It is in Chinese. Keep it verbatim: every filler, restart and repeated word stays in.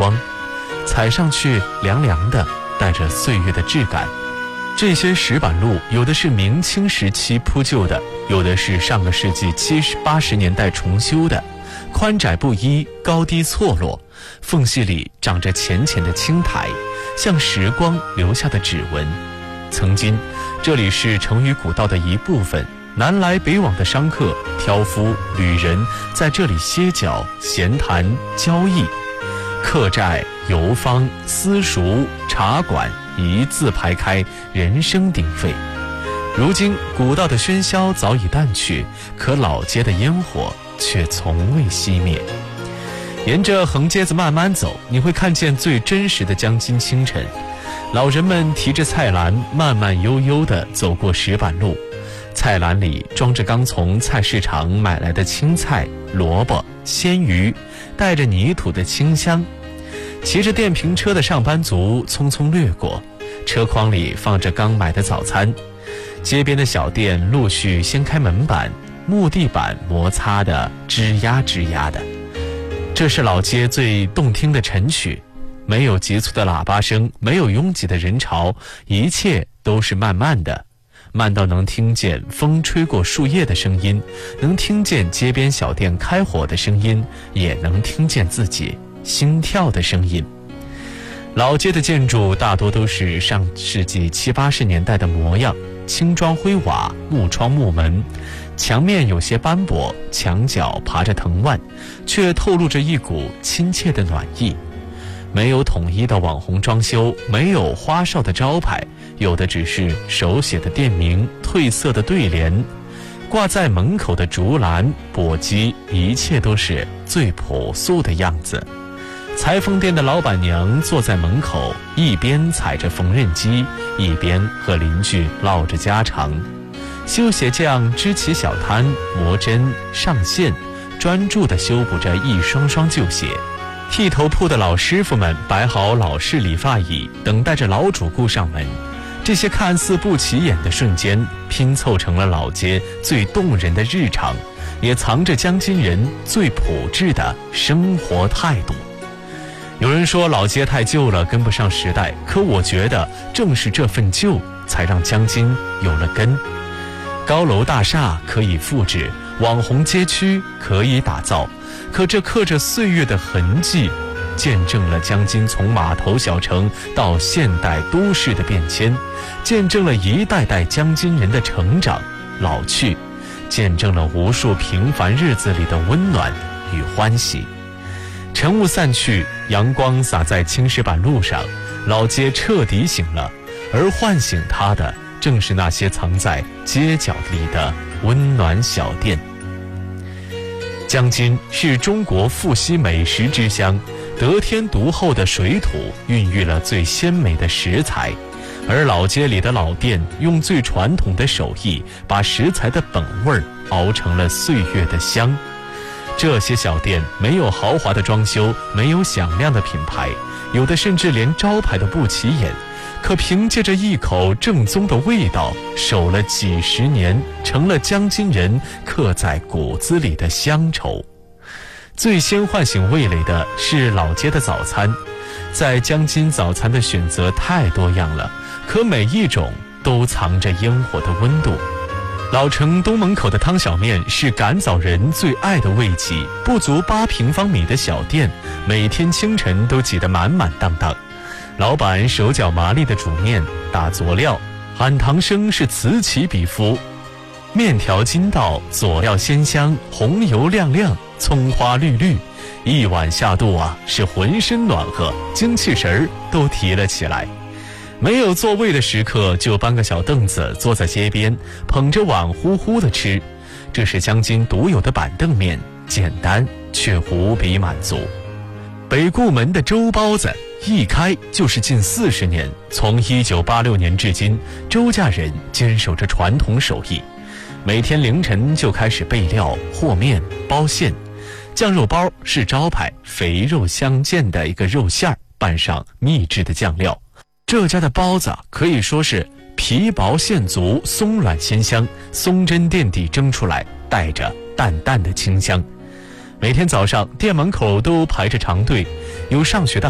光，踩上去凉凉的，带着岁月的质感。这些石板路有的是明清时期铺就的，有的是上个世纪七十八十年代重修的，宽窄不一，高低错落，缝隙里长着浅浅的青苔，像时光留下的指纹。曾经这里是成渝古道的一部分，南来北往的商客、挑夫、旅人在这里歇脚、闲谈、交易。客栈、游坊、私塾、茶馆一字排开，人声鼎沸。如今古道的喧嚣早已淡去，可老街的烟火却从未熄灭。沿着横街子慢慢走，你会看见最真实的江津清晨。老人们提着菜篮，慢慢悠悠地走过石板路，菜篮里装着刚从菜市场买来的青菜、萝卜、鲜鱼，带着泥土的清香。骑着电瓶车的上班族匆匆掠过，车筐里放着刚买的早餐。街边的小店陆续掀开门板，木地板摩擦得吱呀吱呀的。这是老街最动听的晨曲，没有急促的喇叭声，没有拥挤的人潮，一切都是慢慢的，慢到能听见风吹过树叶的声音，能听见街边小店开火的声音，也能听见自己心跳的声音。老街的建筑大多都是上世纪七八十年代的模样，青砖灰瓦，木窗木门，墙面有些斑驳，墙角爬着藤蔓，却透露着一股亲切的暖意。没有统一的网红装修，没有花哨的招牌，有的只是手写的店名，褪色的对联，挂在门口的竹篮、簸箕，一切都是最朴素的样子。裁缝店的老板娘坐在门口，一边踩着缝纫机，一边和邻居唠着家常。修鞋匠支起小摊，磨针上线，专注地修补着一双双旧鞋。剃头铺的老师傅们摆好老式理发椅，等待着老主顾上门。这些看似不起眼的瞬间，拼凑成了老街最动人的日常，也藏着江津人最朴质的生活态度。有人说老街太旧了，跟不上时代，可我觉得正是这份旧，才让江津有了根。高楼大厦可以复制，网红街区可以打造，可这刻着岁月的痕迹，见证了江津从码头小城到现代都市的变迁，见证了一代代江津人的成长、老去，见证了无数平凡日子里的温暖与欢喜。晨雾散去，阳光洒在青石板路上，老街彻底醒了，而唤醒它的正是那些藏在街角里的温暖小店。江津是中国富硒美食之乡，得天独厚的水土孕育了最鲜美的食材，而老街里的老店用最传统的手艺，把食材的本味儿熬成了岁月的香。这些小店没有豪华的装修，没有响亮的品牌，有的甚至连招牌都不起眼，可凭借着一口正宗的味道，守了几十年，成了江津人刻在骨子里的乡愁。最先唤醒味蕾的是老街的早餐，在江津早餐的选择太多样了，可每一种都藏着烟火的温度。老城东门口的汤小面是赶早人最爱的味极，不足八平方米的小店，每天清晨都挤得满满当当。老板手脚麻利的煮面、打佐料，喊堂声是此起彼伏。面条筋道，佐料鲜香，红油亮亮，葱花绿绿，一碗下肚啊，是浑身暖和，精气神儿都提了起来。没有座位的时刻，就搬个小凳子坐在街边，捧着碗呼呼地吃。这是江津独有的板凳面，简单却无比满足。北固门的周包子一开就是近四十年，从一九八六年至今，周家人坚守着传统手艺，每天凌晨就开始备料、和面、包馅。酱肉包是招牌，肥肉相间的一个肉馅儿，拌上秘制的酱料。这家的包子可以说是皮薄馅足，松软鲜香，松针垫底蒸出来，带着淡淡的清香。每天早上店门口都排着长队，有上学的